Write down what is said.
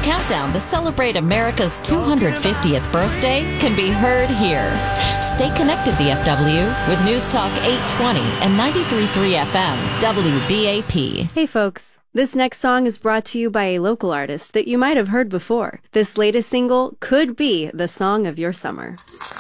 countdown to celebrate America's 250th birthday can be heard here. Stay connected, DFW, with News Talk 820 and 93.3 FM, WBAP. Hey folks, this next song is brought to you by a local artist that you might have heard before. This latest single could be the song of your summer.